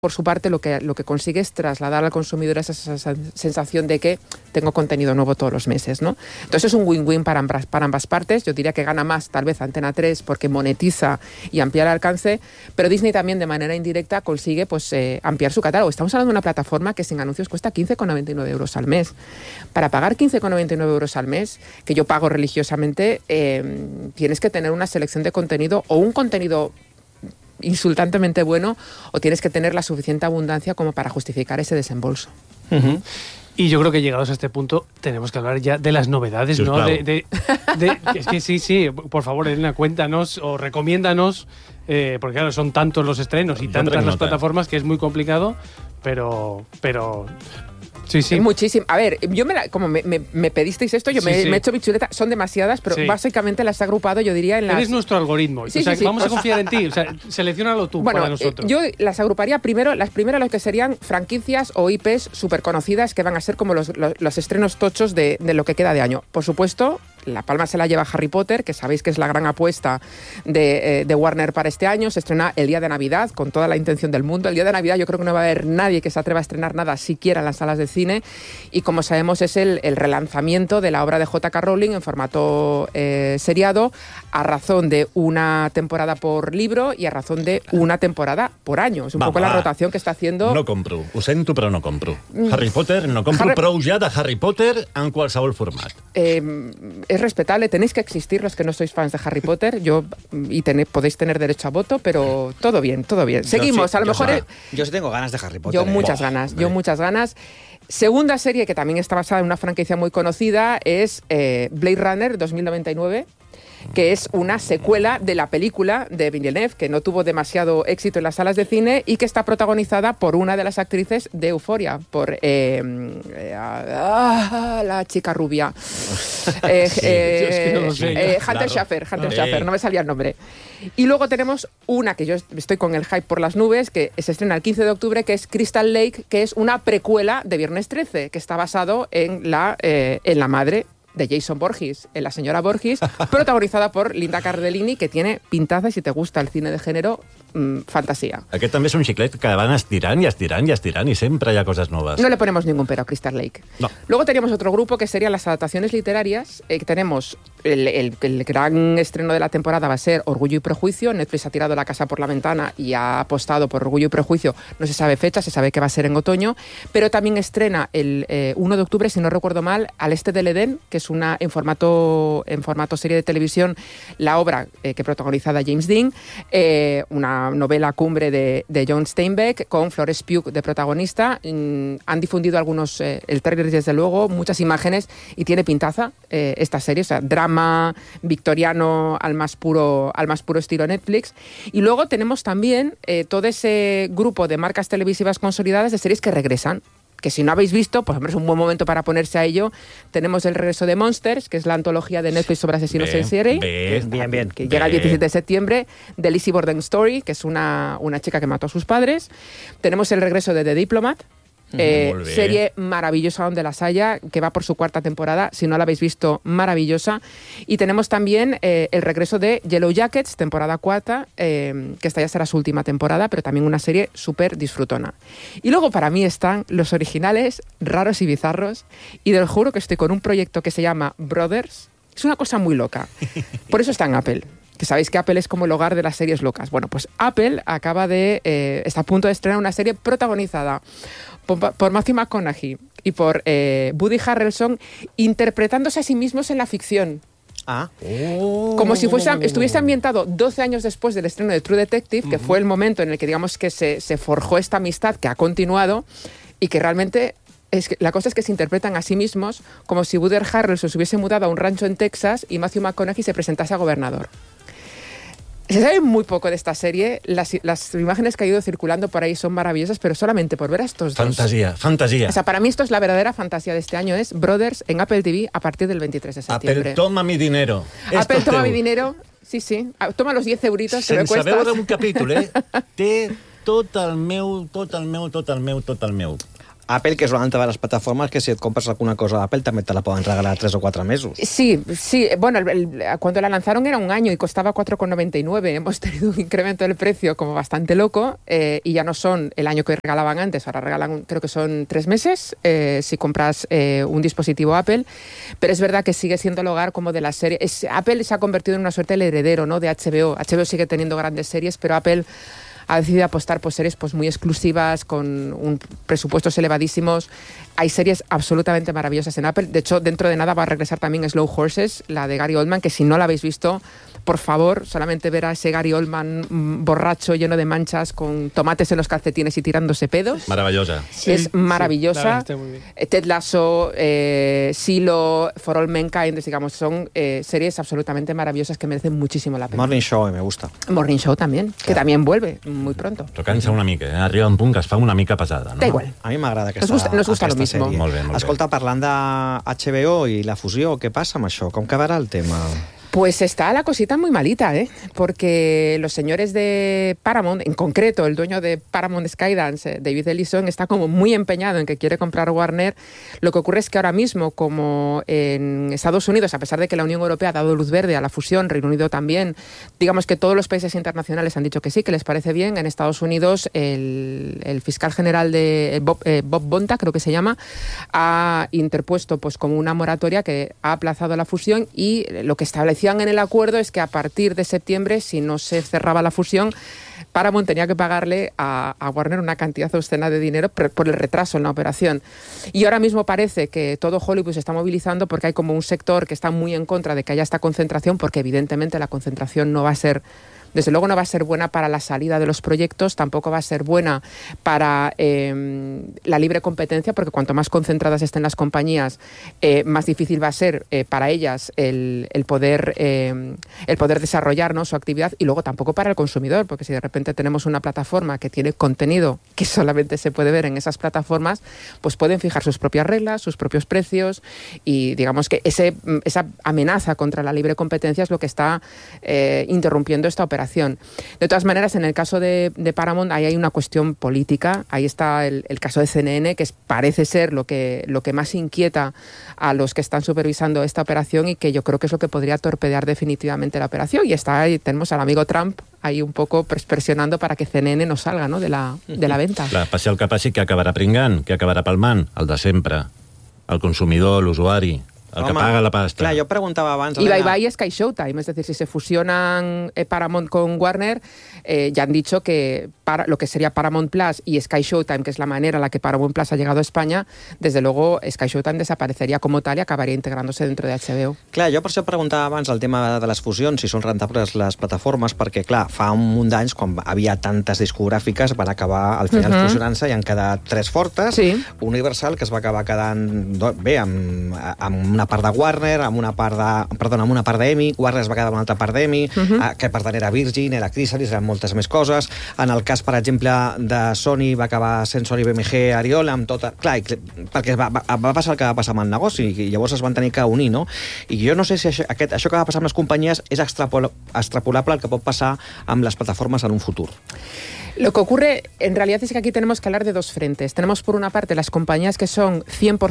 por su parte, lo que consigue es trasladar al consumidor esa sensación de que tengo contenido nuevo todos los meses, ¿no? Entonces es un win-win para ambas partes. Yo diría que gana más tal vez Antena 3 porque monetiza y amplía el alcance, pero Disney también de manera indirecta consigue pues, ampliar su catálogo. Estamos hablando de una plataforma que sin anuncios cuesta 15,99 euros al mes. Para pagar 15,99 euros al mes, que yo pago religiosamente, tienes que tener una selección de contenido o un contenido insultantemente bueno, o tienes que tener la suficiente abundancia como para justificar ese desembolso. Uh-huh. Y yo creo que llegados a este punto tenemos que hablar ya de las novedades, sí, ¿no? Claro. Es que sí, por favor, Elena, cuéntanos o recomiéndanos, porque claro, son tantos los estrenos y tantas las plataformas que es muy complicado, pero sí. Muchísimo. A ver, yo como me pedisteis esto, yo me he hecho mi chuleta. Son demasiadas, pero básicamente las he agrupado, yo diría, en las... Eres nuestro algoritmo. Vamos a confiar en ti. O sea, selecciónalo tú para nosotros. Yo las agruparía primero, las primeras lo que serían franquicias o IPs súper conocidas que van a ser como los estrenos tochos de lo que queda de año. Por supuesto, la palma se la lleva Harry Potter, que sabéis que es la gran apuesta de Warner para este año. Se estrena el día de Navidad, con toda la intención del mundo. El día de Navidad yo creo que no va a haber nadie que se atreva a estrenar nada siquiera en las salas de cine. Y como sabemos es el relanzamiento de la obra de J.K. Rowling en formato seriado, a razón de una temporada por libro y a razón de una temporada por año. Es un poco la rotación que está haciendo... No compro. Ho sento, però no compro. Harry Potter, no compro prou ja de Harry Potter en qualsevol format. Es respetable, tenéis que existir los que no sois fans de Harry Potter, podéis tener derecho a voto, pero todo bien. Seguimos, a lo mejor... Yo sí tengo ganas de Harry Potter. Yo muchas ganas. Segunda serie que también está basada en una franquicia muy conocida es Blade Runner 2099, que es una secuela de la película de Villeneuve, que no tuvo demasiado éxito en las salas de cine y que está protagonizada por una de las actrices de Euphoria, por la chica rubia. Hunter Schafer, no me salía el nombre. Y luego tenemos una que yo estoy con el hype por las nubes, que se estrena el 15 de octubre, que es Crystal Lake, que es una precuela de Viernes 13, que está basado en la madre de Jason Voorhees, en la señora Voorhees, protagonizada por Linda Cardellini, que tiene pintaza, y si te gusta el cine de género, fantasía. Aquest també és un xiclet que van estirant i sempre hi ha coses noves. No le ponemos ningún pero a Crystal Lake. No. Luego teníamos otro grupo que serían las adaptaciones literarias. Tenemos el gran estreno de la temporada va a ser Orgullo y Prejuicio. Netflix ha tirado la casa por la ventana y ha apostado por Orgullo y Prejuicio. No se sabe fecha, se sabe que va a ser en otoño, pero también estrena el 1 de octubre, si no recuerdo mal, Al Este del Edén, que es en formato serie de televisión, la obra que protagonizada James Dean, una novela cumbre de John Steinbeck, con Florence Pugh de protagonista. Han difundido algunos, el tráiler desde luego, muchas imágenes, y tiene pintaza esta serie, o sea, drama victoriano al más puro estilo Netflix. Y luego tenemos también todo ese grupo de marcas televisivas consolidadas de series que regresan, que si no habéis visto, pues hombre, es un buen momento para ponerse a ello. Tenemos el regreso de Monsters, que es la antología de Netflix sobre asesinos en serie. Bien. Que llega el 17 de septiembre. The Lizzie Borden Story, que es una chica que mató a sus padres. Tenemos el regreso de The Diplomat, serie maravillosa donde las haya, que va por su 4ª temporada. Si no la habéis visto, maravillosa. Y tenemos también el regreso de Yellow Jackets, temporada 4, que esta ya será su última temporada, pero también una serie súper disfrutona. Y luego para mí están los originales raros y bizarros, y te juro que estoy con un proyecto que se llama Brothers. Es una cosa muy loca. Por eso está en Apple. Que sabéis que Apple es como el hogar de las series locas. Bueno, pues Apple está a punto de estrenar una serie protagonizada por Matthew McConaughey y por Woody Harrelson, interpretándose a sí mismos en la ficción. Como si estuviese ambientado 12 años después del estreno de True Detective, que fue el momento en el que digamos que se forjó esta amistad que ha continuado, y que realmente la cosa es que se interpretan a sí mismos como si Woody Harrelson se hubiese mudado a un rancho en Texas y Matthew McConaughey se presentase a gobernador. Se sabe muy poco de esta serie. Las imágenes que ha ido circulando por ahí son maravillosas, pero solamente por ver a estos dos. Fantasía. O sea, para mí esto es la verdadera fantasía de este año, es Brothers en Apple TV a partir del 23 de septiembre. Apple, toma mi dinero. Apple, toma mi dinero. Sí. Toma los 10 euritos que me cuesta. Sense veure un capítol, té tot el meu. Apple, que és una altra de les plataformes que si et compres alguna cosa d'Apple també te la poden regalar 3 o 4 mesos. Sí. Bueno, cuando la lanzaron era un año y costaba 4,99. Hemos tenido un incremento del precio como bastante loco y ya no son el año que regalaban antes, ahora regalan, creo que son 3 meses si compras un dispositivo Apple, pero es verdad que sigue siendo el hogar como de la serie. Apple se ha convertido en una suerte del heredero, ¿no?, de HBO. HBO sigue teniendo grandes series, pero Apple ha decidido apostar por series pues muy exclusivas, con presupuestos elevadísimos. Hay series absolutamente maravillosas en Apple. De hecho, dentro de nada va a regresar también Slow Horses, la de Gary Oldman, que si no la habéis visto, por favor, solamente ver a ese Gary Oldman borracho, lleno de manchas, con tomates en los calcetines y tirándose pedos. Maravillosa. Sí, es maravillosa. Sí, muy bien. Ted Lasso, Silo, For All Mankind, digamos, son series absolutamente maravillosas que merecen muchísimo la pena. Morning Show, me gusta. Morning Show también, que también vuelve muy pronto. Però cansa una mica, Arriba un punt que es fa una mica pesada, no? Da igual. A mi m'agrada aquesta, Nos gusta lo aquesta mismo. sèrie. Molt bé, molt bé. Escolta, parlant de HBO i la fusió, què passa amb això? Com quedarà el tema? Pues está la cosita muy malita, porque los señores de Paramount, en concreto el dueño de Paramount Skydance, David Ellison, está como muy empeñado en que quiere comprar Warner. Lo que ocurre es que ahora mismo, como en Estados Unidos, a pesar de que la Unión Europea ha dado luz verde a la fusión, Reino Unido también, digamos que todos los países internacionales han dicho que sí, que les parece bien. En Estados Unidos el fiscal general de Bob Bonta, creo que se llama, ha interpuesto pues como una moratoria que ha aplazado la fusión, y lo que establecían en el acuerdo es que a partir de septiembre, si no se cerraba la fusión, Paramount tenía que pagarle a Warner una cantidad obscena de dinero por el retraso en la operación. Y ahora mismo parece que todo Hollywood se está movilizando porque hay como un sector que está muy en contra de que haya esta concentración, porque evidentemente la concentración no va a ser... Desde luego no va a ser buena para la salida de los proyectos, tampoco va a ser buena para la libre competencia, porque cuanto más concentradas estén las compañías, más difícil va a ser para ellas el poder desarrollar, ¿no?, su actividad, y luego tampoco para el consumidor, porque si de repente tenemos una plataforma que tiene contenido que solamente se puede ver en esas plataformas, pues pueden fijar sus propias reglas, sus propios precios, y digamos que esa amenaza contra la libre competencia es lo que está interrumpiendo esta operación. De todas maneras, en el caso de Paramount, ahí hay una cuestión política. Ahí está el caso de CNN, que parece ser lo que más inquieta a los que están supervisando esta operación, y que yo creo que es lo que podría torpedear definitivamente la operación. Y está ahí, tenemos al amigo Trump ahí un poco presionando para que CNN no salga, ¿no?, de la venta. Clar, passi el que passi, que acabarà pringant, que acabarà palmant, el de sempre, el consumidor, l'usuari, el que paga la pasta. Clar, jo preguntava abans... Y bye bye Sky Showtime, es decir, si se fusionan Paramount con Warner, ya han dicho que lo que sería Paramount Plus y Sky Showtime, que es la manera en la que Paramount Plus ha llegado a España, desde luego Sky Showtime desaparecería como tal y acabaría integrándose dentro de HBO. Clar, jo per això preguntava abans el tema de les fusions, si són rentables les plataformes, perquè, clar, fa un munt d'anys, quan havia tantes discogràfiques, van acabar al final fusionant-se i han quedat 3 fortes. Sí. Universal, que es va acabar quedant bé amb una part de Warner, amb una part d'EMI, Warner es va quedar amb una altra part d'EMI, que per tant era Virgin, era Chrysalis, eren moltes més coses. En el cas, per exemple, de Sony, va acabar sent Sony BMG Ariola, amb tota... Clar, perquè va passar el que va passar amb el negoci, i llavors es van tenir que unir, no? I jo no sé si això que va passar amb les companyies és extrapolable al que pot passar amb les plataformes en un futur. Lo que ocurre, en realidad, es que aquí tenemos que hablar de dos frentes. Tenemos, por una parte, las compañías que son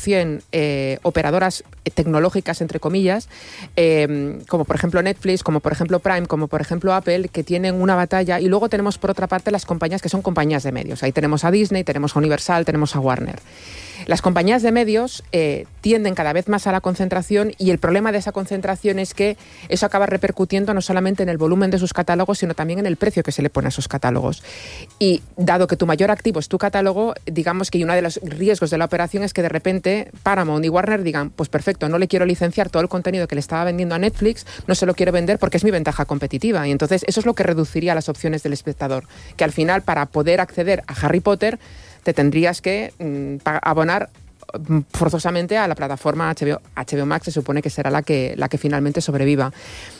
100% operadoras tecnológicas, entre comillas, como por ejemplo Netflix, como por ejemplo Prime, como por ejemplo Apple, que tienen una batalla. Y luego tenemos, por otra parte, las compañías que son compañías de medios. Ahí tenemos a Disney, tenemos a Universal, tenemos a Warner. Las compañías de medios tienden cada vez más a la concentración, y el problema de esa concentración es que eso acaba repercutiendo no solamente en el volumen de sus catálogos, sino también en el precio que se le pone a esos catálogos. Y dado que tu mayor activo es tu catálogo, digamos que uno de los riesgos de la operación es que de repente Paramount y Warner digan, pues perfecto, no le quiero licenciar todo el contenido que le estaba vendiendo a Netflix, no se lo quiero vender porque es mi ventaja competitiva. Y entonces eso es lo que reduciría las opciones del espectador, que al final, para poder acceder a Harry Potter, te tendrías que abonar forzosamente a la plataforma HBO. HBO Max se supone que será la que finalmente sobreviva.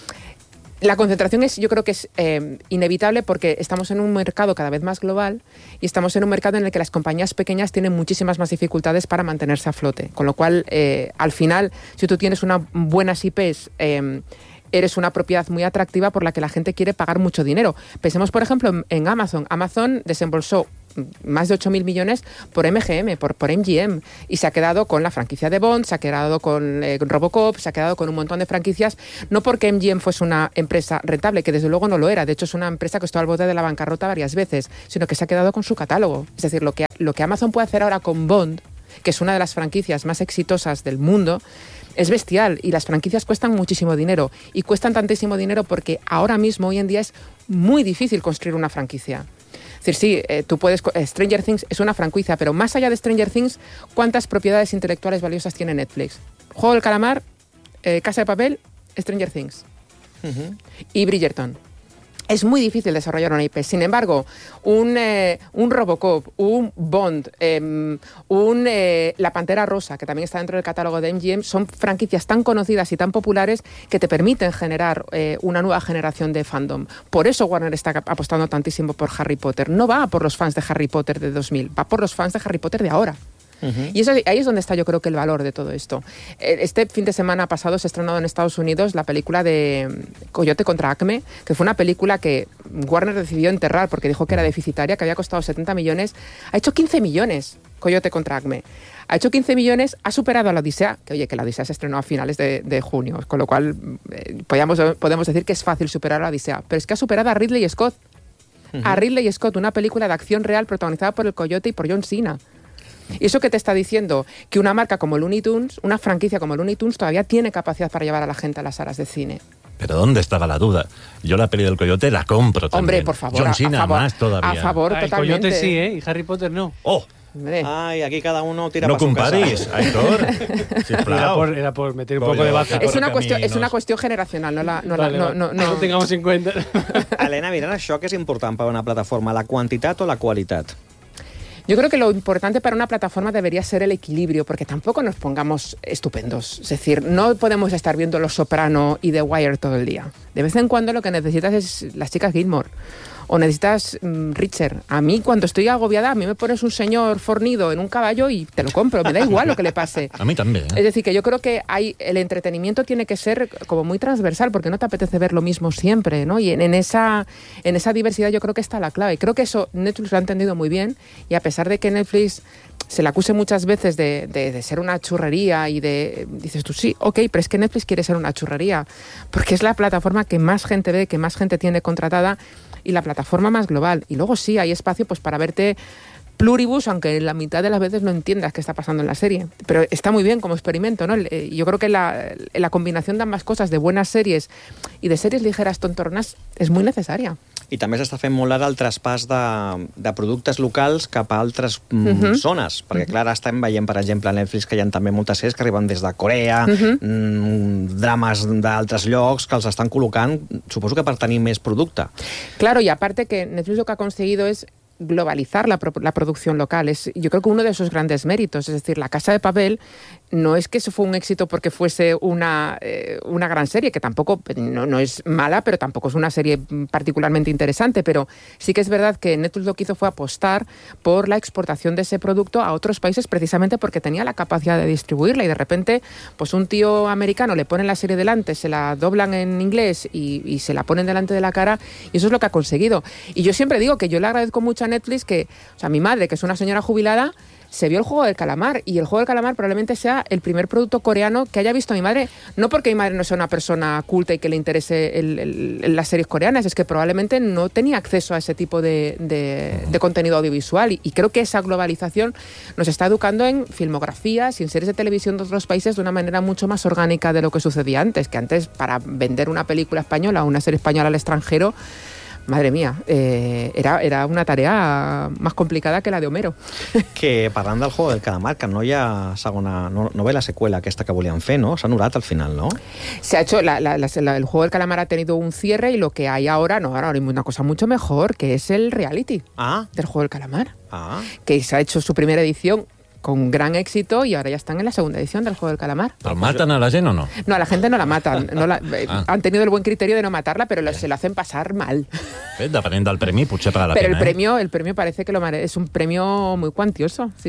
La concentración yo creo que es inevitable, porque estamos en un mercado cada vez más global, y estamos en un mercado en el que las compañías pequeñas tienen muchísimas más dificultades para mantenerse a flote. Con lo cual, al final, si tú tienes unas buenas IPs, eres una propiedad muy atractiva por la que la gente quiere pagar mucho dinero. Pensemos, por ejemplo, en Amazon. Amazon desembolsó más de 8.000 millones por MGM, por MGM, y se ha quedado con la franquicia de Bond, se ha quedado con Robocop, se ha quedado con un montón de franquicias, no porque MGM fuese una empresa rentable, que desde luego no lo era, de hecho es una empresa que estuvo al borde de la bancarrota varias veces, sino que se ha quedado con su catálogo. Es decir, lo que Amazon puede hacer ahora con Bond, que es una de las franquicias más exitosas del mundo, es bestial, y las franquicias cuestan muchísimo dinero, y cuestan tantísimo dinero porque ahora mismo, hoy en día, es muy difícil construir una franquicia. Es decir, sí, tú puedes... Stranger Things es una franquicia, pero más allá de Stranger Things, ¿cuántas propiedades intelectuales valiosas tiene Netflix? Juego del Calamar, Casa de Papel, Stranger Things. Y Bridgerton. Es muy difícil desarrollar una IP. Sin embargo, un Robocop, un Bond, La Pantera Rosa, que también está dentro del catálogo de MGM, son franquicias tan conocidas y tan populares que te permiten generar una nueva generación de fandom. Por eso Warner está apostando tantísimo por Harry Potter. No va por los fans de Harry Potter de 2000, va por los fans de Harry Potter de ahora. Y ahí es donde está, yo creo, que el valor de todo esto. Este fin de semana pasado se ha estrenado en Estados Unidos la película de Coyote contra Acme, que fue una película que Warner decidió enterrar porque dijo que era deficitaria, que había costado 70 millones. Ha hecho 15 millones Coyote contra Acme. Ha hecho 15 millones, ha superado a La Odisea, que oye, que La Odisea se estrenó a finales de junio, con lo cual podemos decir que es fácil superar a La Odisea, pero es que ha superado a Ridley Scott. A Ridley Scott, una película de acción real protagonizada por el Coyote y por John Cena. ¿Y eso qué te está diciendo? Que una marca como Looney Tunes, una franquicia como Looney Tunes, todavía tiene capacidad para llevar a la gente a las salas de cine. Pero ¿dónde estaba la duda? Yo la peli del Coyote la compro también. Hombre, por favor. John Cena más todavía. A favor, totalmente. El Coyote sí, y Harry Potter no. ¡Oh! Hombre. Ay, aquí cada uno tira No para su casa. comparis, Aitor. Era por meter un poco de baza. Es una cuestión generacional, no tengamos en cuenta. Helena, mirant això, què és important per una plataforma, la quantitat o la qualitat? Yo creo que lo importante para una plataforma debería ser el equilibrio, porque tampoco nos pongamos estupendos. Es decir, no podemos estar viendo Los Soprano y The Wire todo el día. De vez en cuando lo que necesitas es Las Chicas Gilmore. O necesitas Richard. A mí, cuando estoy agobiada, a mí me pones un señor fornido en un caballo y te lo compro. Me da igual lo que le pase. A mí también. Es decir, que yo creo que el entretenimiento tiene que ser como muy transversal, porque no te apetece ver lo mismo siempre, ¿no? Y en esa diversidad yo creo que está la clave. Creo que eso Netflix lo ha entendido muy bien, y a pesar de que Netflix se le acuse muchas veces de ser una churrería y dices tú, sí, ok, pero es que Netflix quiere ser una churrería, porque es la plataforma que más gente ve, que más gente tiene contratada, y la plataforma más global. Y luego sí, hay espacio pues para verte pluribus, aunque la mitad de las veces no entiendas qué está pasando en la serie. Pero está muy bien como experimento, ¿no? Yo creo que la combinación de ambas cosas, de buenas series y de series ligeras tontornas, es muy necesaria. I també s'està fent molt ara el traspàs de productes locals cap a altres zones, perquè clar, estem veient, per exemple, a Netflix que hi ha també moltes sèries que arriben des de Corea, drames d'altres llocs que els estan col·locant, suposo que per tenir més producte. Claro, y aparte que Netflix lo que ha conseguido es globalizar la producción local. Es, yo creo que uno de sus grandes méritos. Es decir, La Casa de Papel no es que eso fue un éxito porque fuese una gran serie, que tampoco no es mala, pero tampoco es una serie particularmente interesante, pero sí que es verdad que Netflix lo que hizo fue apostar por la exportación de ese producto a otros países, precisamente porque tenía la capacidad de distribuirla, y de repente pues un tío americano le ponen la serie delante, se la doblan en inglés y se la ponen delante de la cara, y eso es lo que ha conseguido. Y yo siempre digo que yo le agradezco mucho a Netflix que, o sea, mi madre, que es una señora jubilada, se vio El Juego del Calamar, y El Juego del Calamar probablemente sea el primer producto coreano que haya visto mi madre, no porque mi madre no sea una persona culta y que le interese las series coreanas, es que probablemente no tenía acceso a ese tipo de contenido audiovisual, y creo que esa globalización nos está educando en filmografías y en series de televisión de otros países de una manera mucho más orgánica de lo que sucedía antes, que antes, para vender una película española o una serie española al extranjero, madre mía, era una tarea más complicada que la de Homero. Que parlant del Juego del Calamar, que no hi ha segona... No ve la seqüela aquesta que volien fer, ¿no? S'ha anul·lat al final, ¿no? Se ha hecho... el Juego del Calamar ha tenido un cierre, y lo que hay ahora hay una cosa mucho mejor, que es el reality del Juego del Calamar. Que se ha hecho su primera edición con gran éxito, y ahora ya están en la segunda edición del Juego del Calamar. ¿Pero matan a la gent o no? No, a la gente no la matan. Han tenido el buen criterio de no matarla, pero se lo hacen pasar mal. Depenent del premi, potser paga la pero pena. Pero el premio parece que es un premio muy cuantioso, sí.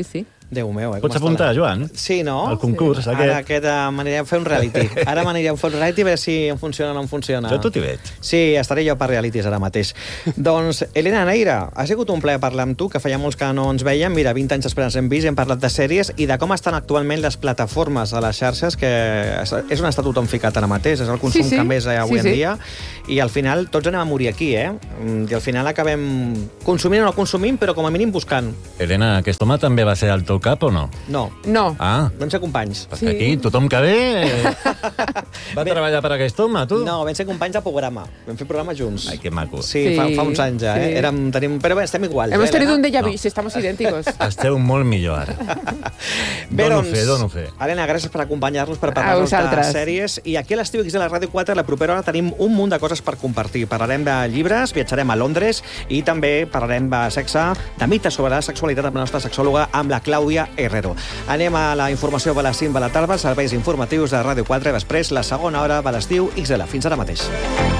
Déu meu, Pots apuntar, Joan? Sí, no? Al concurs, sí. Ara m'anirem a fer un reality. Ara m'anirem a fer un reality a veure si em funciona o no em funciona. Jo tot hi veig. Sí, estaré jo per realities ara mateix. Doncs, Elena Neira, ha sigut un plaer parlar amb tu, que feia molts que no ens veiem. Mira, 20 anys després ens hem vist, hem parlat de sèries i de com estan actualment les plataformes a les xarxes, que és on està tothom ficat ara mateix, és el consum que més hi ha avui en dia, i al final tots anem a morir aquí, I al final acabem consumint o no consumint, però com a mínim buscant. Elena, aquest home també va ser al teu cap o no? No. Ah. Vam ser companys. Perquè aquí tothom que ve va treballar per aquest home, tu? No, vam ser companys de programa. Vam fer programa junts. Ai, que maco. Sí, fa uns anys ja, Però bé, estem igual. Hemos tenido un déjà vu, si estamos idénticos. Esteu molt millor ara. Dono fe. Helena, gràcies per acompanyar-nos, per parlar-nos de sèries. I aquí a l'Estiu X de la Ràdio 4, la propera hora, tenim un munt de coses per compartir. Parlarem de llibres, viatjarem a Londres i també parlarem de sexe, de mites sobre la sexualitat amb la nostra sexòloga, amb la Clàudia Herrero. Anem a la informació de les 5 de la tarda, serveis informatius de Ràdio 4, i després la segona hora de l'Estiu XL. Fins ara mateix.